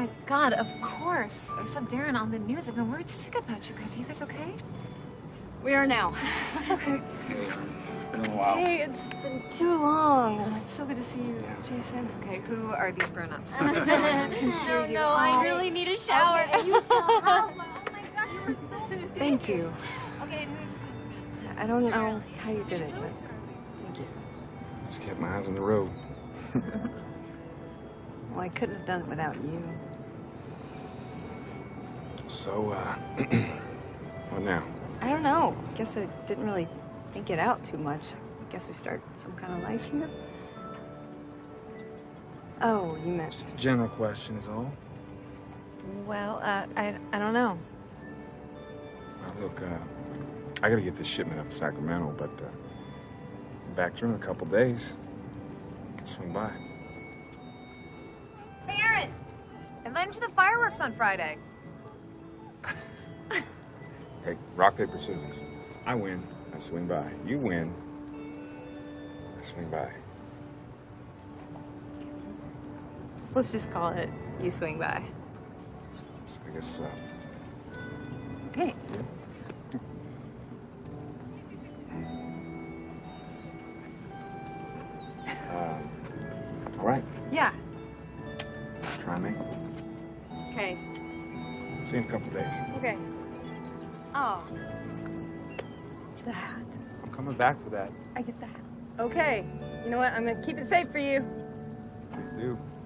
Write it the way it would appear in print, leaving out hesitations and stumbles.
God, of course. I saw Darren on the news. I've been worried sick about you guys. Are you guys okay? We are now. Okay. Been a while. Hey, it's been too long. It's so good to see you, Jason. Okay, who are these grown-ups? I can hear you. No, I really need a shower. Okay, you saw how? Oh my God, you were so busy. Thank you. Okay, and who is this? I don't know how you did it, but thank you. Just kept my eyes on the road. Well, I couldn't have done it without you. So, what now? I don't know. I guess I didn't really think it out too much. I guess we start some kind of life here. Oh, you meant... Just a general question is all. Well, I don't know. Well, look, I gotta get this shipment up to Sacramento, but I'm back through in a couple days. You can swing by. Hey, Aaron! Invite him to the fireworks on Friday. Hey, rock, paper, scissors. I win, I swing by. You win, I swing by. Let's just call it you swing by. So I guess, Okay. all right, Yeah. try me. Okay. See you in a couple days. Okay. Oh. The hat. I'm coming back for that. I get the hat. Okay. You know what? I'm gonna keep it safe for you. Please do.